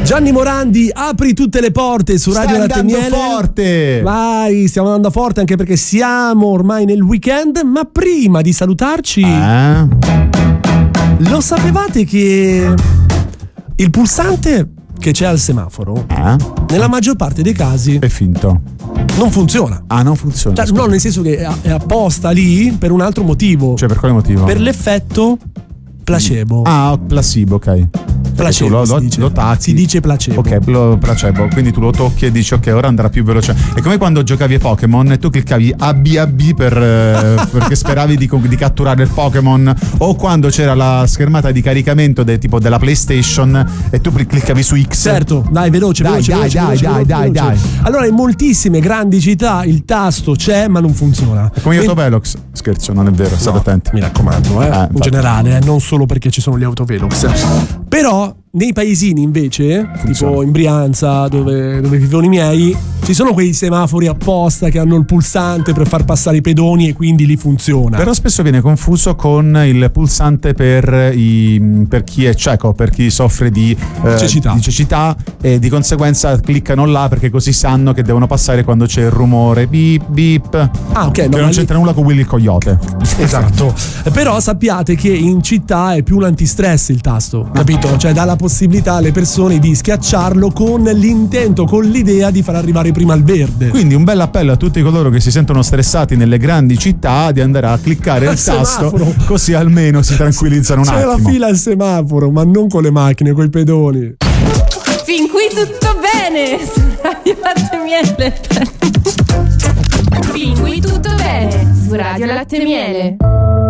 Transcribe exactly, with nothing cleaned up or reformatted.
Gianni Morandi, apri tutte le porte su Radio Latte Miele. Stiamo andando forte. Vai, stiamo andando forte anche perché siamo ormai nel weekend, ma prima di salutarci Eh? lo sapevate che il pulsante che c'è al semaforo Eh? nella maggior parte dei casi È finto. non funziona. Ah, non funziona. Cioè, no, nel senso che è apposta lì per un altro motivo. Cioè, per quale motivo? Per l'effetto placebo. Ah, placebo, ok. Placebo, Tu lo, si lo, dice. lo tacchi. Si dice placebo. Ok, lo placebo. Quindi tu lo tocchi e dici ok, ora andrà più veloce. È come quando giocavi a Pokémon e tu cliccavi A B A B per, eh, perché speravi di, di catturare il Pokémon, o quando c'era la schermata di caricamento de, tipo della PlayStation e tu cliccavi su X. Certo, dai, veloce, Dai, veloce, dai, veloce, dai, veloce, dai, veloce, dai, veloce. dai. Allora, in moltissime grandi città il tasto c'è, ma non funziona. Come gli Quindi- autovelox. Scherzo, non è vero, state No, attenti. mi raccomando, eh, Eh, in infatti. generale, eh, non solo perché ci sono gli autovelox. Però nei paesini invece, Funziona. tipo in Brianza, dove, dove vivono i miei, ci sono quei semafori apposta che hanno il pulsante per far passare i pedoni e quindi lì funziona. Però spesso viene confuso con il pulsante per, i, per chi è cieco, per chi soffre di, eh, Cecità. di cecità, e di conseguenza cliccano là perché così sanno che devono passare quando c'è il rumore beep beep. Ah, ok, Che no, ma non lì- c'entra nulla con Willy il coyote. Esatto. Però sappiate che in città è più un antistress il tasto, capito? Cioè dà la possibilità alle persone di schiacciarlo con l'intento, con l'idea di far arrivare prima il verde. Quindi un bel appello a tutti coloro che si sentono stressati nelle grandi città di andare a cliccare Al il tasto, semaforo. così almeno si tranquillizzano un C'è la attimo. fila al semaforo, ma non con le macchine, con i pedoni. Fin qui tutto bene su Radio Latte Miele. Fin qui tutto bene su Radio Latte Miele.